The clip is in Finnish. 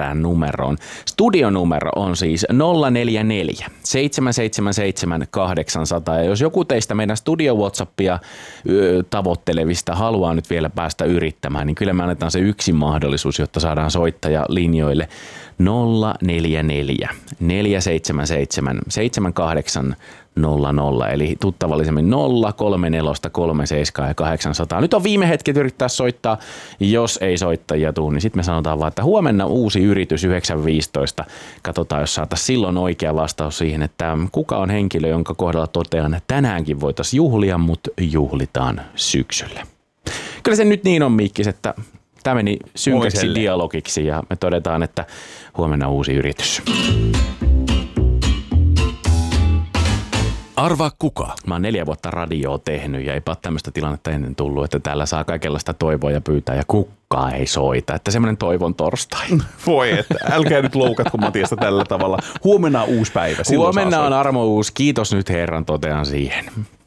väärään numeroon. Studionumero on siis 044 777 800. Ja jos joku teistä meidän studio WhatsAppia tavoittelevista haluaa nyt vielä päästä yrittämään, niin kyllä me annetaan se yksi mahdollisuus, jotta saadaan soittaja linjoille 044 477 7800, eli tuttavallisemmin 034 37 ja 800. Nyt on viime hetket yrittää soittaa. Jos ei soittajia tule, niin sitten me sanotaan vaan, että huomenna uusi yritys 9.15. Katsotaan, jos saataisiin silloin oikea vastaus siihen, että kuka on henkilö, jonka kohdalla totean, että tänäänkin voitaisiin juhlia, mutta juhlitaan syksyllä. Kyllä se nyt niin on, Miikkis, että tämä meni synkäksi dialogiksi ja me todetaan, että huomenna uusi yritys. Arvaa kuka? Mä oon 4 vuotta radioa tehnyt ja eipä ole tämmöistä tilannetta ennen tullut, että täällä saa kaikenlaista toivoa ja pyytää ja kukaan ei soita. Että semmoinen toivon torstai. Voi, että älkää nyt loukatko Matiasta tällä tavalla. Huomenna on uusi päivä. Huomenna on Armo Uus. Kiitos nyt herran, totean siihen.